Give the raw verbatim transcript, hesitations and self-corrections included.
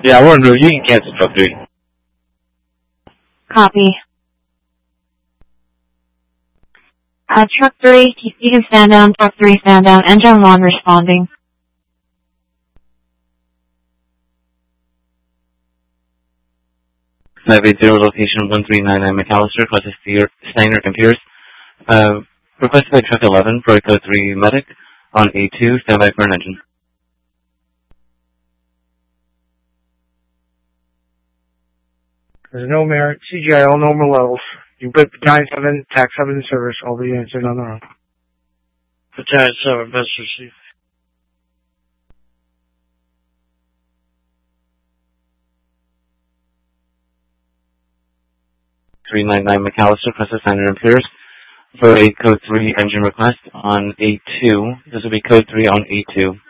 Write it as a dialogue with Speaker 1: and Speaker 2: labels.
Speaker 1: Yeah, we're on route. You can cancel truck three.
Speaker 2: Copy. Uh, truck three, you can stand down. Truck three, stand down. Engine one responding.
Speaker 1: five eight zero, location one three nine nine McAllister, closest to your Steiner and Pierce. Uh, requested by truck eleven for code three medic on A two, standby for an engine.
Speaker 3: There's no merit. C G I, all normal levels. You put Battalion seven, T A C seven in service. All be answered on their own.
Speaker 4: Battalion seven, best received.
Speaker 1: three nine nine McAllister, closest Steiner and Pierce for a code three engine request on A two. This will be code three on A two.